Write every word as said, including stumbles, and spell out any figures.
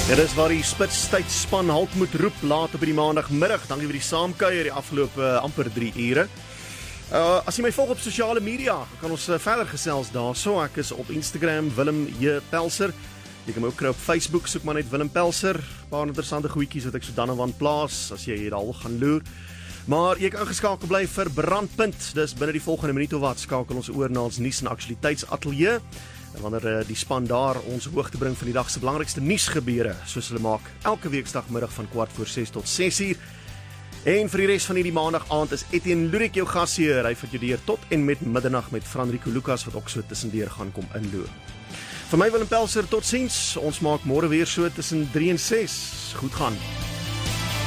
Dit is waar die spitstydsspan halt moet roep laat op die maandagmiddag. Dankie vir die saamkuier die afgelope uh, amper drie ure. Uh, as jy my volg op sosiale media, kan ons uh, verder gesels daar. So, ek is op Instagram, Willem J. Pelser. Jy kan my ook kry op Facebook, soek maar net Willem Pelser. Paar interessante goedjies wat ek so dan en wan plaas, as jy hier al gaan loer. Maar jy kan ingeskakel bly vir Brandpunt. Dis binne die volgende minuut of wat skakel ons oor na ons nuus en aktualiteitsatelier. En wanneer uh, die span daar ons hoog te bring van die dag se belangrikste nuusgebeure, soos hulle maak, elke weekdagmiddag van kwart voor ses tot ses uur. En vir die res van hierdie maandag aand is Etienne Lurik jou gasheer. Hy vat jou deur tot en met middernag met Franrico Lucas wat ook so tussendeur gaan kom inloer. Vir my Willem Pelser, tot ziens. Ons maak môre weer so tussen drie en ses. Goed gaan.